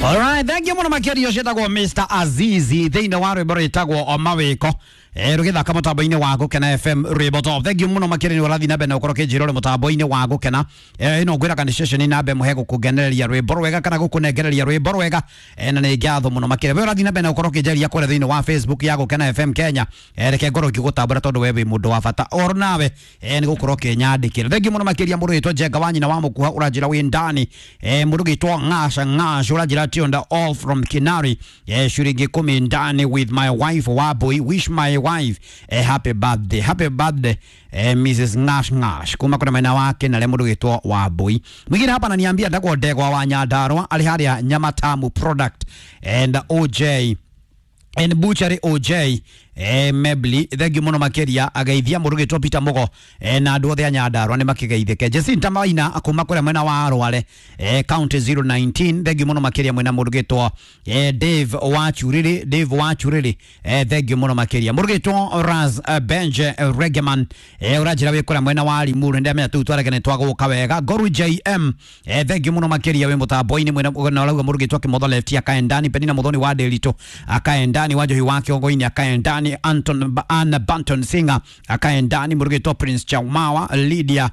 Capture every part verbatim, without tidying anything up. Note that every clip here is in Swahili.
Alright, thank you muno makiri yoshetagwo Mister Azizi thiine wa rwimbo rwitagwo Omawiko eh rugithaka mutambo-ini wa Gukena F M rwimbo top. Thank you muno makiri ni urathi na bene ukoroke njiro mutambo-ini wa Gukena eh ino ngwira kana station na be muhe gukugenereria rwimbo rwega kana gukunengereria rwimbo rwega eh na ni ngatho muno makiri we urathi na bene ukoroke njeria kore thiine wa Facebook ya Gukena F M Kenya eh reke ngoro kigutambura tondu we wi mundu wa bata or nawe eh ni gukoroke nyandikire. Thank you muno makiri ya mundu witwa Jenga Wanyina wa mukuha urajira wi ndani eh mundu gitwa Ngasha Ngasha urajira tionda all from Kinari eh shiringi kumi ndani with my wife Wabui. Wish my wife a happy birthday, happy birthday eh, Missus Ngash Ngash kuma kuna maina wake na lemudu gitwa Wabui. Mwingine hapa ananiambia ndako Ndegwa wa Nyandarua ali haria Nyamatamu product and O J and Butchery O J eh Mebli. Thank you muno makeria agaithia muruge to Peter Mugo eh na andu othe Nyandarua ni makigeithike. Jacinta Maina akuma kure mwena wa Arwale eh county zero nineteen. Thank you muno makeria mwena muruge to eh Dave Wachuriri Dave Wachuriri eh thank you muno makeria muruge to Raz uh, Benje uh, Regeman eh urajira we kure mwena wa Limuru ndamya tu twareke ne twago kawega Goru J M eh thank you muno makeria we mutambo-ini mwena na lauga muruge to Kimotho left akaendani penina muthoni wa Delito akaendani wajo hiwake ongoini akaendani Anton Anna Banton Singer akaendani murugeto Prince Chaumawa Lydia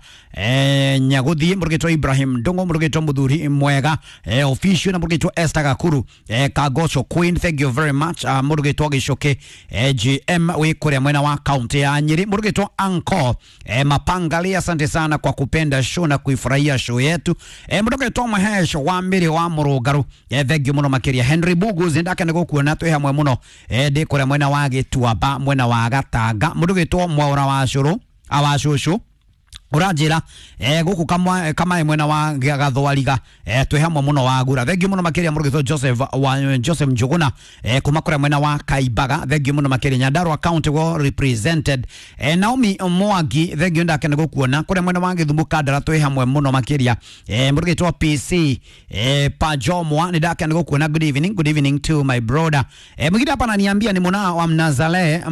eh Nyaguthi murugeto Ibrahim Dongo murugeto Mudhuri Mwega eh official na murugeto Esther Gakuru eh Kagocho Queen. Thank you very much uh, murugeto Gishoke eh G M we kure mwena wa county ya Nyeri murugeto Anko eh Mapangali. Asante sana kwa kupenda show na kuifurahia show yetu eh murugeto Mahesh wa mbere wa Murugaru eh thank you muno makeria Henry Bugu zindaka nego kuona twe hamwe muno eh de kure mwena wa Tuaba mwena wa Gataga mundu gitwo Mwaura wa Curu awashushu urajira eh guku kama kama mwena wa Gathwariga eh twe hamwe muno wa Gura. Thank you muno makeria mundu gitwo Joseph wa Joseph Njuguna eh kumakora mwena wa Kaibaga. Thank you muno makeria Nyandarua county wo represented eh Naomi Mwangi. Thank you ndakene gukuona kure mwena wa Githumu Kadara twe hamwe muno makeria eh mundu gitwo P C eh Pajomwa ndakene gukuona. Good evening, good evening to my brother eh mwingine hapa ananiambia ni Muna wa Mnazale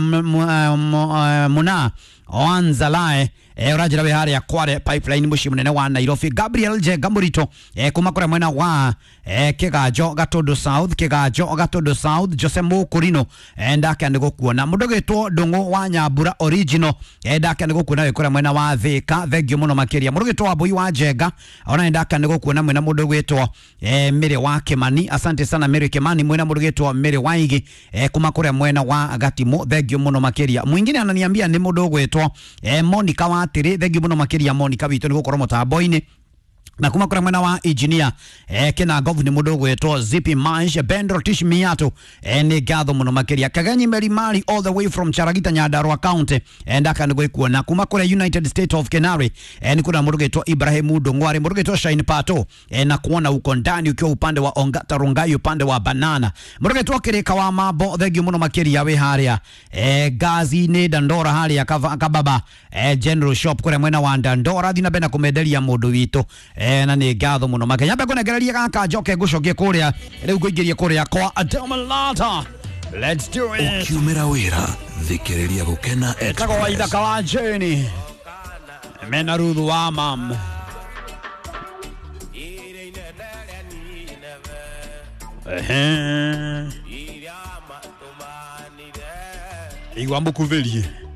Muna Wanzalae eh urajira we hari ya Kware pipeline mushi munene wa Nairobi. Gabriel J Gamurito eh kumakora mwena wa eh Kigajo Gatodo South Kigajo Gatodo South Jose Mukurino eh ndake ndiko kuona mudogeto Dongo wa Nyabura original eh ndake ndiko kuona we kora mwena wa Thika. Thank you muno makeria mudogeto wa Boi wa Jega ona ndake ndiko kuona mwena mudogeto eh Mere wa Kimani. Asante sana Mere Kimani mwena mudogeto wa Mere Waigi eh kumakora mwena wa Gatimo. Thank you muno makeria. Mwingine ananiambia ni mudogeto eh Monica wa Tiri. Thank you muno makeria Monica bitu ni gukora mutambo-ini na kuma kura mwena wa engineer eh kina governor mudogo weto Zipi Mansh Bendro Tish Miato eh ni gatho muno makeria Kaganyi Mary Mali all the way from Charagita Nyandarua county and akanigo ikuona kuma kura United State of Canary eh ni kuna mudogo weto Ibrahim Dongwari mudogo weto Shine Pato eh na kuona uko ndani ukiwa upande wa Ongata Rongai upande wa Banana mudogo weto Kireka wa Mabo. Thank you muno makeria we haria eh Gazi ne Dandora haria kababa eh General Shop kura mwena wa Dandora dina bena kumedelia mudo wito eh na ni gatho muno makenya be kunegereria gaka njoke gucokie kuria riu kuingiria kuria kwa Adomalata. Let's do it. Ukiumira wira thikiriria Gukena Express kago waida kawa journey mena rudhu wa mam ehe igwa mbukuvelie